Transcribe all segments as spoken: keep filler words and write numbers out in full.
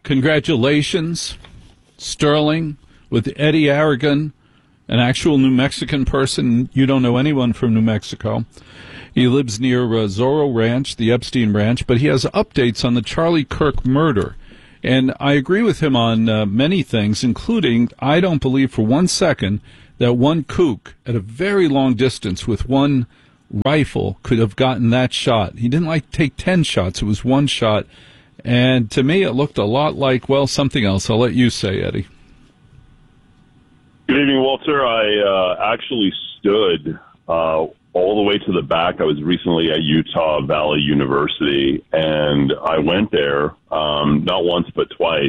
Congratulations, Sterling, with Eddie Aragon, an actual New Mexican person. You don't know anyone from New Mexico. He lives near uh, Zorro Ranch, the Epstein Ranch, but he has updates on the Charlie Kirk murder. And I agree with him on uh, many things, including I don't believe for one second that one kook at a very long distance with one rifle could have gotten that shot. He didn't like take ten shots. It was one shot. And to me, it looked a lot like, well, something else. I'll let you say, Eddie. Good evening, Walter. I uh, actually stood uh, all the way to the back. I was recently at Utah Valley University, and I went there um, not once but twice.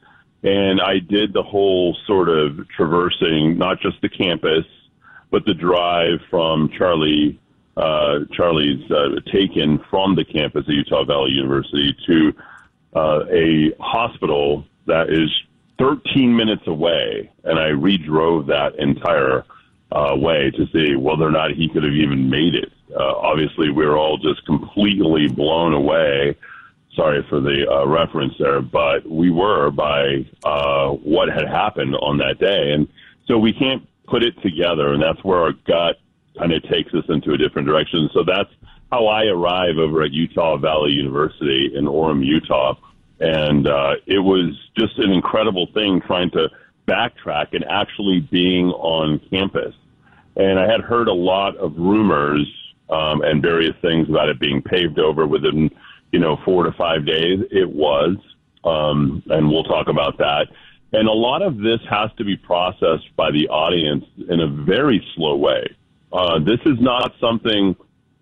And I did the whole sort of traversing, not just the campus, but the drive from Charlie uh, Charlie's uh, taken from the campus at Utah Valley University to uh, a hospital that is thirteen minutes away. And I redrove that entire uh, way to see whether or not he could have even made it. Uh, obviously, we were all just completely blown away. Sorry for the uh, reference there, but we were by uh, what had happened on that day. And so we can't put it together, and that's where our gut kind of takes us into a different direction. So that's how I arrive over at Utah Valley University in Orem, Utah. And uh, it was just an incredible thing trying to backtrack and actually being on campus. And I had heard a lot of rumors um, and various things about it being paved over within, you know, four to five days. It was, um, and we'll talk about that. And a lot of this has to be processed by the audience in a very slow way. Uh, this is not something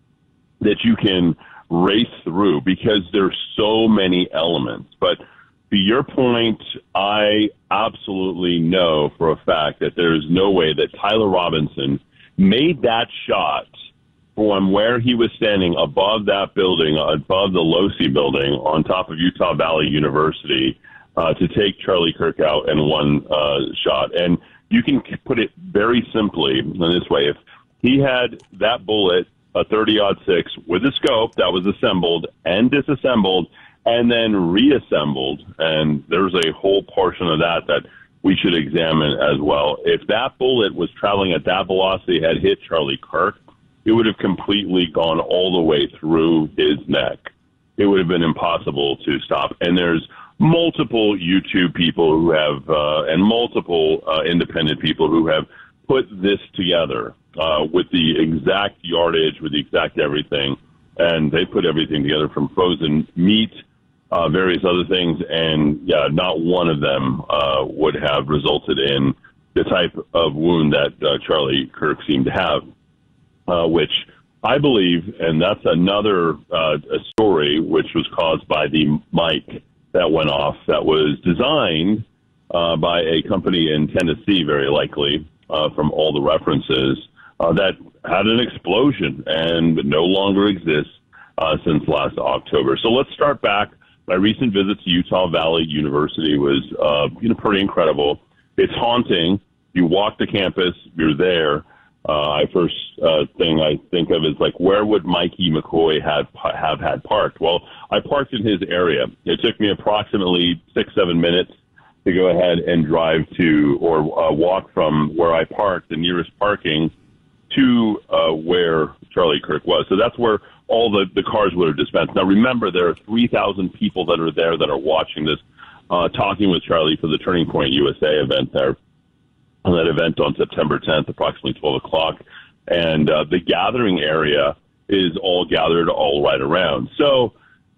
that you can race through because there's so many elements. But to your point, I absolutely know for a fact that there's no way that Tyler Robinson made that shot from where he was standing above that building, above the Losi building on top of Utah Valley University, uh, to take Charlie Kirk out in one uh, shot. And you can put it very simply in this way. If he had that bullet, a thirty aught six, with a scope that was assembled and disassembled and then reassembled, and there's a whole portion of that that we should examine as well. If that bullet was traveling at that velocity, had hit Charlie Kirk, it would have completely gone all the way through his neck. It would have been impossible to stop. And there's multiple YouTube people who have, uh, and multiple uh, independent people who have put this together uh, with the exact yardage, with the exact everything. And they put everything together from frozen meat, uh, various other things. And yeah, not one of them uh, would have resulted in the type of wound that uh, Charlie Kirk seemed to have. Uh, which I believe, and that's another uh, a story, which was caused by the mic that went off that was designed uh, by a company in Tennessee, very likely, uh, from all the references, uh, that had an explosion and no longer exists uh, since last October. So let's start back. My recent visit to Utah Valley University was uh, you know, pretty incredible. It's haunting. You walk the campus, you're there. Uh, I first uh, thing I think of is like, where would Mikey McCoy have have had parked? Well, I parked in his area. It took me approximately six, seven minutes to go ahead and drive to or uh, walk from where I parked, the nearest parking, to uh, where Charlie Kirk was. So that's where all the, the cars would have dispensed. Now, remember, there are three thousand people that are there that are watching this, uh, talking with Charlie for the Turning Point U S A event there. On that event on September tenth, approximately twelve o'clock. And uh, the gathering area is all gathered all right around. So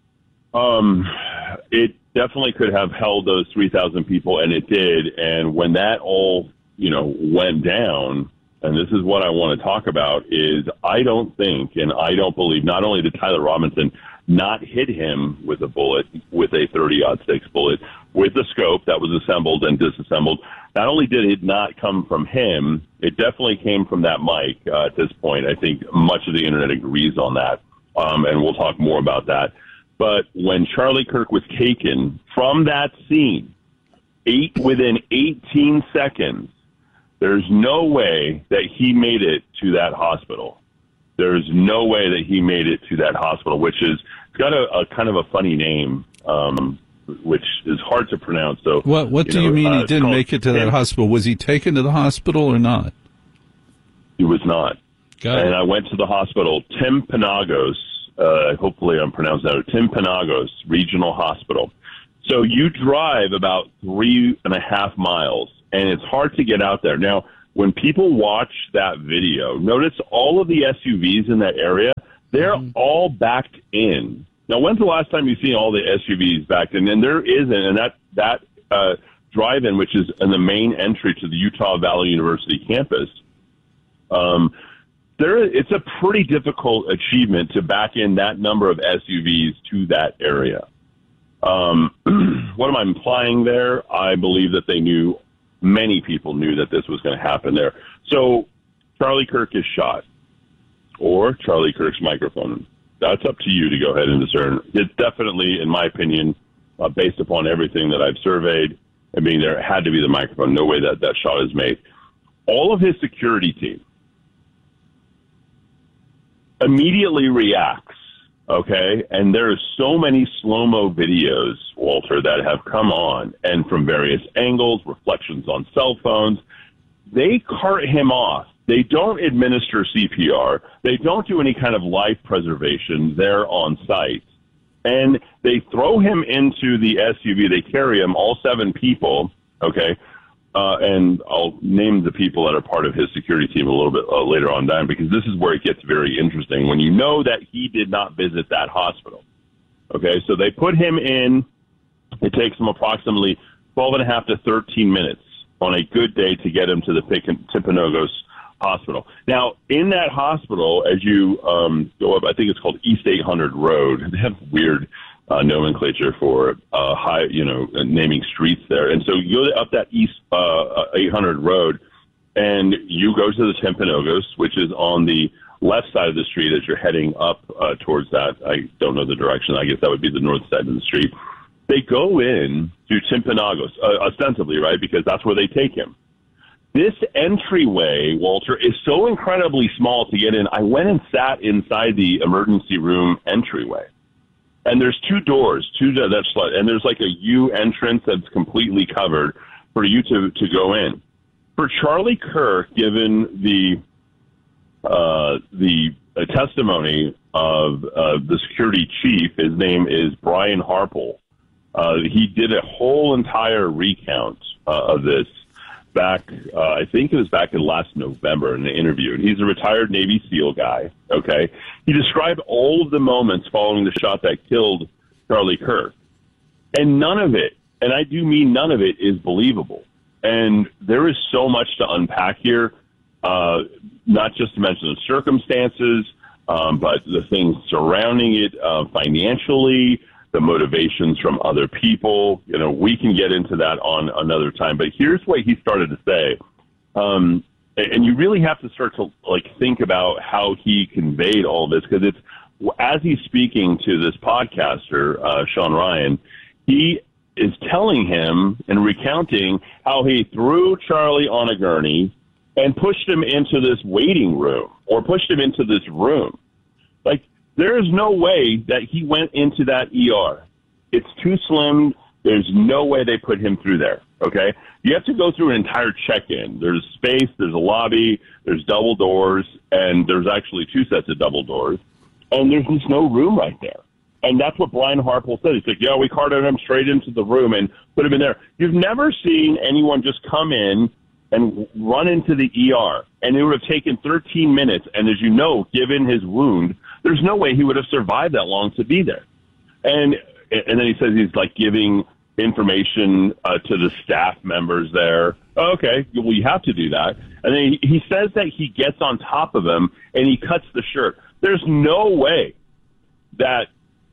um, it definitely could have held those three thousand people, and it did. And when that all, you know, went down, and this is what I want to talk about, is I don't think, and I don't believe, not only did Tyler Robinson not hit him with a bullet, with a thirty aught six bullet, with a scope that was assembled and disassembled. Not only did it not come from him, it definitely came from that mic uh, at this point. I think much of the internet agrees on that, um, and we'll talk more about that. But when Charlie Kirk was taken from that scene, eight within eighteen seconds, there's no way that he made it to that hospital. There's no way that he made it to that hospital, which is, it's got a, a kind of a funny name. Um, which is hard to pronounce. So, what what you do know, you mean uh, he didn't make it to that Tim, hospital? Was he taken to the hospital or not? He was not. Got and it. I went to the hospital, Timpanogos. Uh, hopefully, I'm pronouncing that. Timpanogos Regional Hospital. So you drive about three and a half miles, and it's hard to get out there. Now, when people watch that video, notice all of the S U Vs in that area, they're mm-hmm. all backed in. Now, when's the last time you've seen all the S U Vs backed in? And there isn't, and that, that uh, drive-in, which is in the main entry to the Utah Valley University campus, um, there it's a pretty difficult achievement to back in that number of S U Vs to that area. Um, what am I implying there? I believe that they knew, many people knew that this was going to happen there. So Charlie Kirk is shot, or Charlie Kirk's microphone. That's up to you to go ahead and discern. It's definitely, in my opinion, uh, based upon everything that I've surveyed, I mean, there had to be the microphone. No way that that shot is made. All of his security team immediately reacts. Okay, and there are so many slow-mo videos, Walter, that have come on, and from various angles, reflections on cell phones. They cart him off. They don't administer C P R. They don't do any kind of life preservation there on site. And they throw him into the S U V. They carry him, all seven people, okay, uh, and I'll name the people that are part of his security team a little bit uh, later on down, because this is where it gets very interesting when you know that he did not visit that hospital. Okay, so they put him in. It takes them approximately twelve and a half to thirteen minutes on a good day to get him to the Timpanogos Hospital. Now, in that hospital, as you um, go up, I think it's called East eight hundred Road. They have weird Uh, nomenclature for uh, high, you know, naming streets there. And so you go up that East uh, eight hundred Road, and you go to the Timpanogos, which is on the left side of the street as you're heading up uh, towards that. I don't know the direction. I guess that would be the north side of the street. They go in to Timpanogos, uh, ostensibly, right, because that's where they take him. This entryway, Walter, is so incredibly small to get in. I went and sat inside the emergency room entryway. And there's two doors, two that's and there's like a U entrance that's completely covered for you to, to go in. For Charlie Kirk, given the uh, the uh, testimony of uh, the security chief, his name is Brian Harple. Uh, he did a whole entire recount uh, of this back, uh, I think it was back in last November in the interview. And he's a retired Navy SEAL guy, okay? He described all of the moments following the shot that killed Charlie Kirk. And none of it, and I do mean none of it, is believable. And there is so much to unpack here, uh, not just to mention the circumstances, um, but the things surrounding it uh, financially, the motivations from other people. You know, we can get into that on another time. But here's what he started to say. Um, and you really have to start to, like, think about how he conveyed all this, because it's, as he's speaking to this podcaster, uh, Sean Ryan, he is telling him and recounting how he threw Charlie on a gurney and pushed him into this waiting room, or pushed him into this room. Like, there is no way that he went into that E R. It's too slim. There's no way they put him through there, okay? You have to go through an entire check-in. There's space, there's a lobby, there's double doors, and there's actually two sets of double doors, and there's just no room right there. And that's what Brian Harple said. He's like, yeah, we carted him straight into the room and put him in there. You've never seen anyone just come in and run into the E R, and it would have taken thirteen minutes, and as you know, given his wound, there's no way he would have survived that long to be there. And and then he says he's like giving information uh, to the staff members there. Oh, okay, well, you have to do that. And then he, he says that he gets on top of him and he cuts the shirt. There's no way that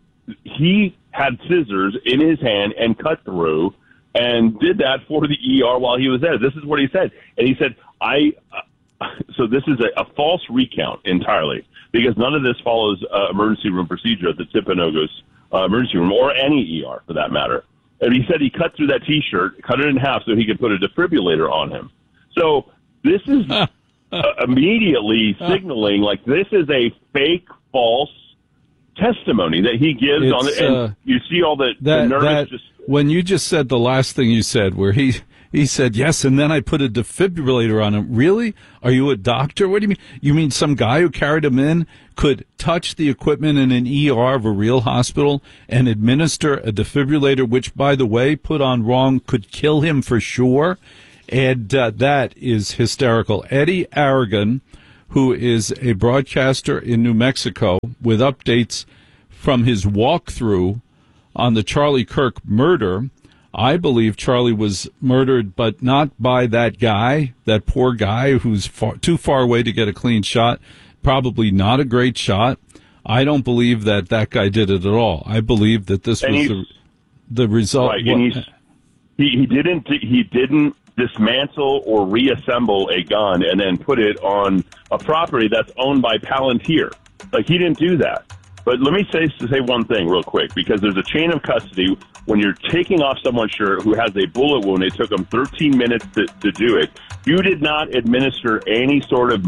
he had scissors in his hand and cut through and did that for the E R while he was there. This is what he said. And he said, I, uh, so this is a, a false recount entirely, because none of this follows uh, emergency room procedure at the Timpanogos uh, emergency room, or any E R for that matter. And he said he cut through that T-shirt, cut it in half so he could put a defibrillator on him. So this is uh, immediately signaling like this is a fake, false testimony that he gives It's, on it, and uh, you see all the, that, the nervous that just. when you just said the last thing you said, where he he said yes, and then I put a defibrillator on him. Really? Are you a doctor? What do you mean? You mean some guy who carried him in could touch the equipment in an E R of a real hospital and administer a defibrillator, which, by the way, put on wrong, could kill him for sure? And uh, that is hysterical. Eddie Aragon, who is a broadcaster in New Mexico, with updates from his walkthrough on the Charlie Kirk murder. I believe Charlie was murdered, but not by that guy, that poor guy who's far, too far away to get a clean shot, probably not a great shot. I don't believe that that guy did it at all. I believe that this And was he's- the, the result. Right, and he's, he, he didn't he didn't dismantle or reassemble a gun and then put it on a property that's owned by Palantir. Like, he didn't do that. But let me say say one thing real quick, because there's a chain of custody. When you're taking off someone's shirt who has a bullet wound, it took them thirteen minutes to, to do it. You did not administer any sort of